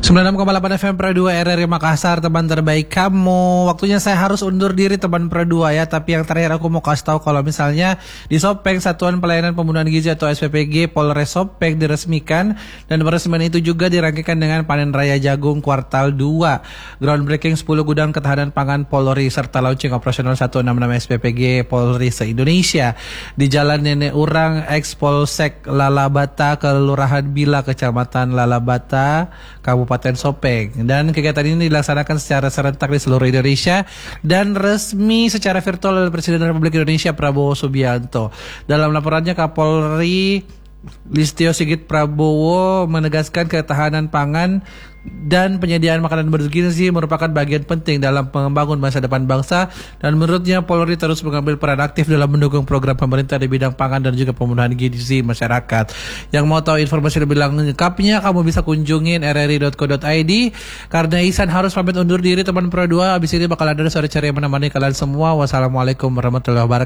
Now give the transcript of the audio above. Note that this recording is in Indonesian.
96,8 FM Pro 2 RRI Makassar, teman terbaik kamu. Waktunya saya harus undur diri teman Pro 2 ya. Tapi yang terakhir aku mau kasih tahu kalau misalnya di Sopeng Satuan Pelayanan Pembunuhan Gizi atau SPPG Polres Sopeng diresmikan. Dan peresmian itu juga dirangkaikan dengan panen raya jagung kuartal 2, groundbreaking 10 gudang ketahanan pangan Polri, serta launching operasional 166 SPPG Polri se-Indonesia di Jalan Nenek Urang, Ex Polsek Lalabata, Kelurahan Bila, Kecamatan Lalabata, Kabupaten Sopeng. Dan kegiatan ini dilaksanakan secara serentak di seluruh Indonesia dan resmi secara virtual oleh Presiden Republik Indonesia Prabowo Subianto. Dalam laporannya, Kapolri Listio Sigit Prabowo menegaskan ketahanan pangan dan penyediaan makanan bergizi merupakan bagian penting dalam membangun masa depan bangsa, dan menurutnya Polri terus mengambil peran aktif dalam mendukung program pemerintah di bidang pangan dan juga pemenuhan gizi masyarakat. Yang mau tahu informasi lebih lengkapnya, kamu bisa kunjungin rri.co.id. Karena Ihsan harus pamit undur diri teman Pro 2, abis ini bakal ada sore ceria menemani kalian semua. Wassalamualaikum warahmatullahi wabarakatuh.